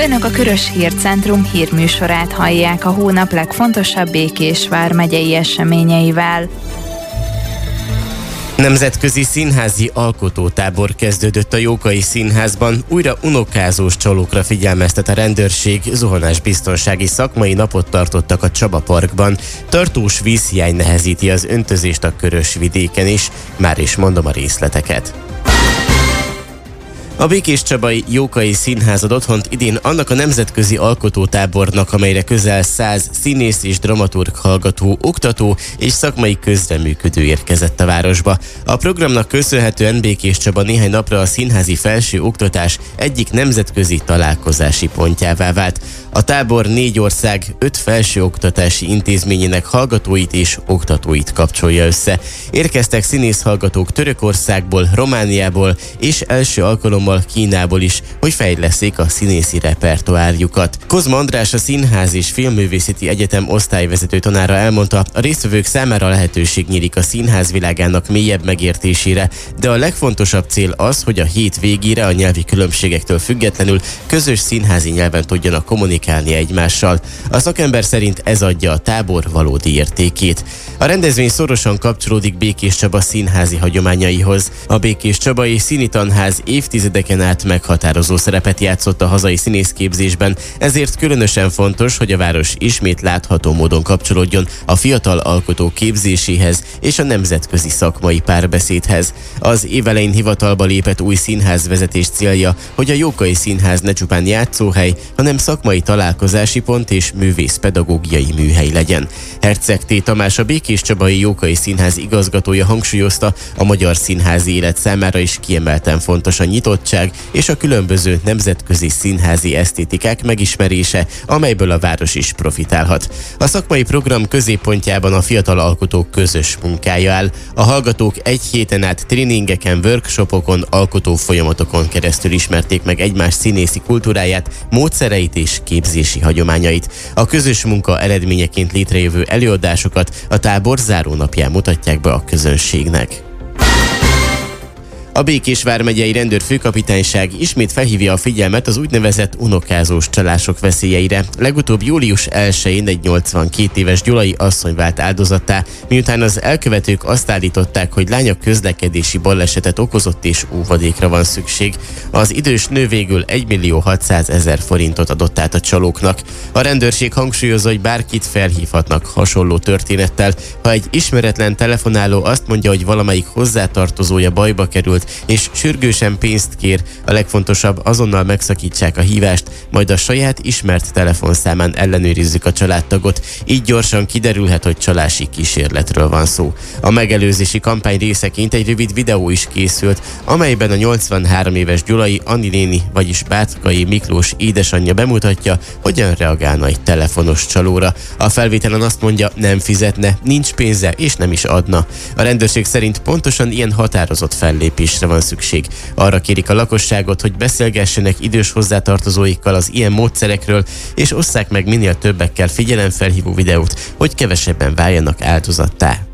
Önök a Körös Hírcentrum hírműsorát hallják a hónap legfontosabb Békés vármegyei eseményeivel. Nemzetközi színházi alkotótábor kezdődött a Jókai Színházban, újra unokázós csalókra figyelmeztet a rendőrség, zuhanásbiztonsági szakmai napot tartottak a Csaba Parkban. Tartós vízhiány nehezíti az öntözést a Körös-vidéken is, már is mondom a részleteket. A békéscsabai Jókai Színház ad otthont idén annak a nemzetközi alkotótábornak, amelyre közel 100 színész és dramaturg hallgató, oktató és szakmai közreműködő érkezett a városba. A programnak köszönhetően Békéscsaba néhány napra a színházi felső oktatás egyik nemzetközi találkozási pontjává vált. A tábor 4 ország 5 felsőoktatási intézményének hallgatóit és oktatóit kapcsolja össze. Érkeztek színészhallgatók Törökországból, Romániából és első alkalommal Kínából is, hogy fejlesszék a színészi repertoárjukat. Kozma András, a Színház és Filmművészeti Egyetem osztályvezető tanára elmondta, a résztvevők számára lehetőség nyílik a színház világának mélyebb megértésére, de a legfontosabb cél az, hogy a hét végére a nyelvi különbségektől függetlenül közös színházi nyelven tudjanak kommunikálni egymással. A szakember szerint ez adja a tábor valódi értékét. A rendezvény szorosan kapcsolódik Békéscsaba színházi hagyományaihoz. A Békéscsabai Színitanház évtizedeken át meghatározó szerepet játszott a hazai színészképzésben, ezért különösen fontos, hogy a város ismét látható módon kapcsolódjon a fiatal alkotók képzéséhez és a nemzetközi szakmai párbeszédhez. Az évelején hivatalba lépett új színházvezetés célja, hogy a Jókai Színház ne csupán játszóhely, hanem szakmai találkozási pont és művészpedagógiai műhely legyen. Herceg T. Tamás, a Békéscsabai Jókai Színház igazgatója hangsúlyozta, a magyar színházi élet számára is kiemelten fontos a nyitottság és a különböző nemzetközi színházi esztétikák megismerése, amelyből a város is profitálhat. A szakmai program középpontjában a fiatal alkotók közös munkája áll. A hallgatók egy héten át tréningeken, workshopokon, alkotó folyamatokon keresztül ismerték meg egymás színészi kultúráját, módszereit és képzési hagyományait. A közös munka eredményeként létrejövő előadásokat a tábor zárónapján mutatják be a közönségnek. A Békés vármegyei rendőrfőkapitányság ismét felhívja a figyelmet az úgynevezett unokázós csalások veszélyeire. Legutóbb július 1-én egy 82 éves gyulai asszony vált áldozattá, miután az elkövetők azt állították, hogy lánya közlekedési balesetet okozott és óvadékra van szükség. Az idős nő végül 1.600.000 forintot adott át a csalóknak. A rendőrség hangsúlyozza, hogy bárkit felhívhatnak hasonló történettel. Ha egy ismeretlen telefonáló azt mondja, hogy valamelyik hozzátartozója bajba került, és sürgősen pénzt kér, a legfontosabb, azonnal megszakítsák a hívást, majd a saját ismert telefonszámán ellenőrizzük a családtagot, így gyorsan kiderülhet, hogy csalási kísérletről van szó. A megelőzési kampány részeként egy rövid videó is készült, amelyben a 83 éves gyulai Anni néni, vagyis Bátkai Miklós édesanyja bemutatja, hogyan reagálna egy telefonos csalóra. A felvételen azt mondja, nem fizetne, nincs pénze és nem is adna. A rendőrség szerint pontosan ilyen határozott fellépésre van szükség. Arra kérik a lakosságot, hogy beszélgessenek idős hozzátartozóikkal az ilyen módszerekről, és osszák meg minél többekkel figyelemfelhívó videót, hogy kevesebben váljanak áldozattá.